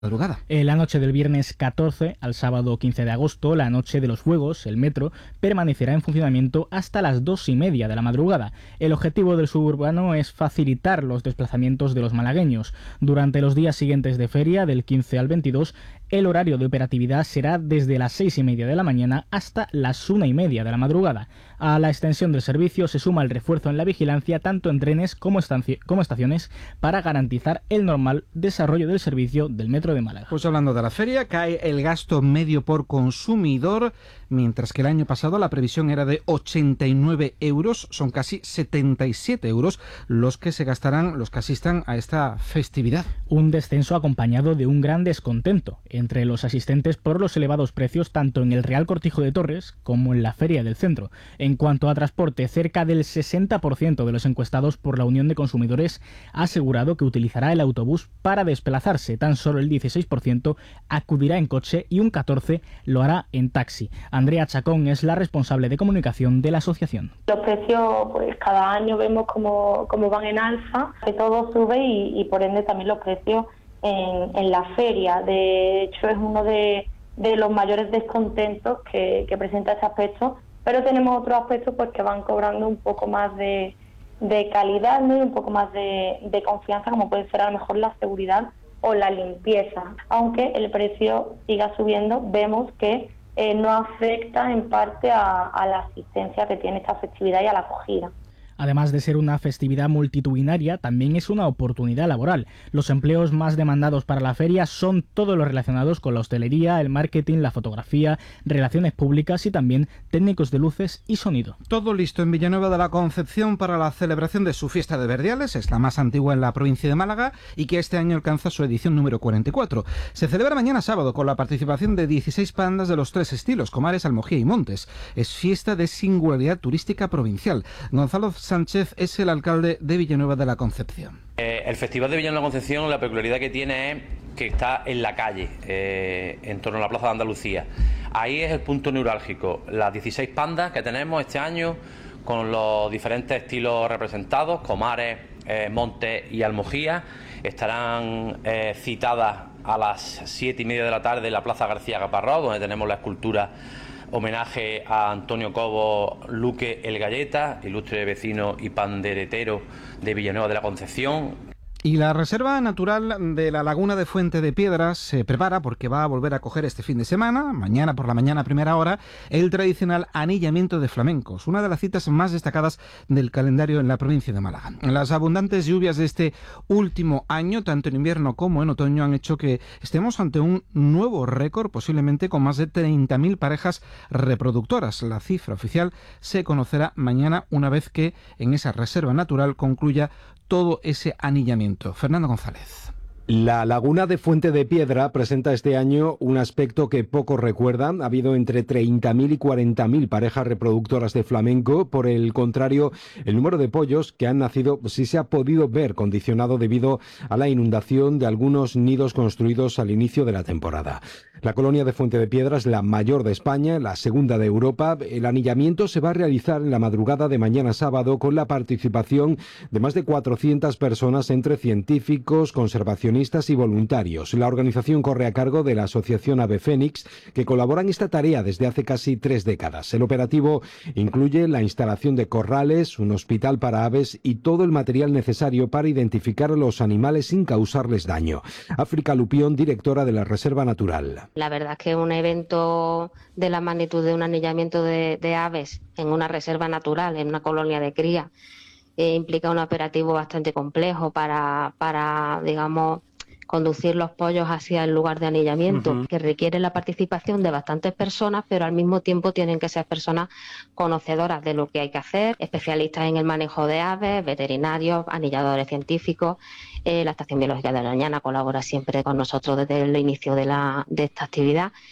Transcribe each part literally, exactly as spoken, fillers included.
madrugada. En la noche del viernes catorce al sábado quince de agosto, la noche de los fuegos, el metro, permanecerá en funcionamiento hasta las dos y media de la madrugada. El objetivo del suburbano es facilitar los desplazamientos de los malagueños. Durante los días siguientes de feria, del quince al veintidós, el horario de operatividad será desde las seis y media de la mañana hasta las una y media de la madrugada. A la extensión del servicio se suma el refuerzo en la vigilancia tanto en trenes como, como estaciones para garantizar el normal desarrollo del servicio del metro de Málaga. Pues hablando de la feria, cae el gasto medio por consumidor, mientras que el año pasado la previsión era de ochenta y nueve euros, son casi setenta y siete euros los que se gastarán, los que asistan a esta festividad. Un descenso acompañado de un gran descontento entre los asistentes por los elevados precios tanto en el Real Cortijo de Torres como en la Feria del Centro. En cuanto a transporte, cerca del sesenta por ciento de los encuestados por la Unión de Consumidores ha asegurado que utilizará el autobús para desplazarse. Tan solo el dieciséis por ciento acudirá en coche y un catorce por ciento lo hará en taxi. Andrea Chacón es la responsable de comunicación de la asociación. Los precios, pues cada año vemos cómo, cómo van en alza, que todo sube y, y por ende también los precios en, en la feria. De hecho, es uno de, de los mayores descontentos que, que presenta este aspecto, pero tenemos otros aspectos pues que van cobrando un poco más de, de calidad, ¿no? Y un poco más de, de confianza, como puede ser a lo mejor la seguridad o la limpieza. Aunque el precio siga subiendo, vemos que eh, no afecta en parte a, a la asistencia que tiene esta festividad y a la acogida. Además de ser una festividad multitudinaria, también es una oportunidad laboral. Los empleos más demandados para la feria son todos los relacionados con la hostelería, el marketing, la fotografía, relaciones públicas y también técnicos de luces y sonido. Todo listo en Villanueva de la Concepción para la celebración de su fiesta de Verdiales. Es la más antigua en la provincia de Málaga y que este año alcanza su edición número cuarenta y cuatro. Se celebra mañana sábado con la participación de dieciséis pandas de los tres estilos, Comares, Almojía y Montes. Es fiesta de singularidad turística provincial. Gonzalo Sánchez es el alcalde de Villanueva de la Concepción. Eh, el Festival de Villanueva de la Concepción, la peculiaridad que tiene es que está en la calle, eh, en torno a la Plaza de Andalucía. Ahí es el punto neurálgico. Las dieciséis pandas que tenemos este año, con los diferentes estilos representados, Comares, eh, Montes y Almojía, estarán eh, citadas a las siete y media de la tarde en la Plaza García Gaparró, donde tenemos la escultura homenaje a Antonio Cobo Luque el Galleta, ilustre vecino y panderetero de Villanueva de la Concepción. Y la Reserva Natural de la Laguna de Fuente de Piedras se prepara porque va a volver a coger este fin de semana, mañana por la mañana a primera hora, el tradicional anillamiento de flamencos, una de las citas más destacadas del calendario en la provincia de Málaga. Las abundantes lluvias de este último año, tanto en invierno como en otoño, han hecho que estemos ante un nuevo récord, posiblemente con más de treinta mil parejas reproductoras. La cifra oficial se conocerá mañana una vez que en esa Reserva Natural concluya todo ese anillamiento. Fernando González. La laguna de Fuente de Piedra presenta este año un aspecto que pocos recuerdan. Ha habido entre treinta mil y cuarenta mil parejas reproductoras de flamenco. Por el contrario, el número de pollos que han nacido sí se ha podido ver condicionado debido a la inundación de algunos nidos construidos al inicio de la temporada. La colonia de Fuente de Piedra es la mayor de España, la segunda de Europa. El anillamiento se va a realizar en la madrugada de mañana sábado con la participación de más de cuatrocientas personas entre científicos, conservacionistas y voluntarios. La organización corre a cargo de la Asociación Ave Fénix, que colabora en esta tarea desde hace casi tres décadas. El operativo incluye la instalación de corrales, un hospital para aves y todo el material necesario para identificar a los animales sin causarles daño. África Lupión, directora de la Reserva Natural. La verdad es que un evento de la magnitud de un anillamiento de, de aves en una reserva natural, en una colonia de cría, eh, implica un operativo bastante complejo para, para, digamos, conducir los pollos hacia el lugar de anillamiento, uh-huh. que requiere la participación de bastantes personas, pero al mismo tiempo tienen que ser personas conocedoras de lo que hay que hacer, especialistas en el manejo de aves, veterinarios, anilladores científicos. Eh, la Estación Biológica de Doñana colabora siempre con nosotros desde el inicio de, la, de esta actividad.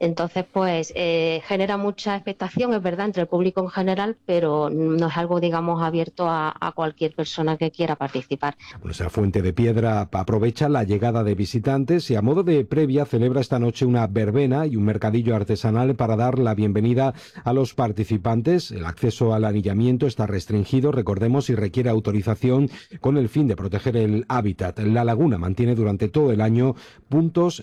Entonces, pues eh, genera mucha expectación, es verdad, entre el público en general, pero no es algo, digamos, abierto a, a cualquier persona que quiera participar. Bueno, esa Fuente de Piedra aprovecha la llegada de visitantes y a modo de previa celebra esta noche una verbena y un mercadillo artesanal para dar la bienvenida a los participantes. El acceso al anillamiento está restringido, recordemos, y requiere autorización con el fin de proteger el hábitat. La laguna mantiene durante todo el año puntos